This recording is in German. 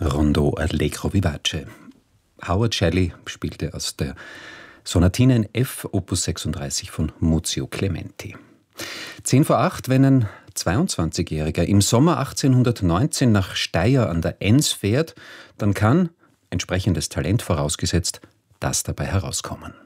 Rondo Allegro vivace. Howard Shelley spielte aus der Sonatine in F, Opus 36 von Muzio Clementi. 7:10, wenn ein 22-Jähriger im Sommer 1819 nach Steyr an der Enns fährt, dann kann, entsprechendes Talent vorausgesetzt, das dabei herauskommen.